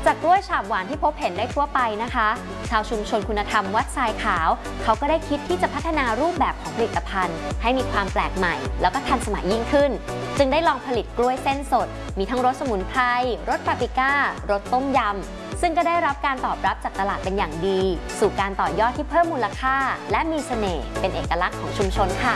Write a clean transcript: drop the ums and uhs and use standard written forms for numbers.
จากกล้วยฉาบหวานที่พบเห็นได้ทั่วไปนะคะชาวชุมชนคุณธรรมวัดทรายขาวเขาก็ได้คิดที่จะพัฒนารูปแบบของผลิตภัณฑ์ให้มีความแปลกใหม่แล้วก็ทันสมัยยิ่งขึ้นจึงได้ลองผลิตกล้วยเส้นสดมีทั้งรสสมุนไพรรสปาปริก้ารสต้มยำซึ่งก็ได้รับการตอบรับจากตลาดเป็นอย่างดีสู่การต่อยอดที่เพิ่มมูลค่าและมีเสน่ห์เป็นเอกลักษณ์ของชุมชนค่ะ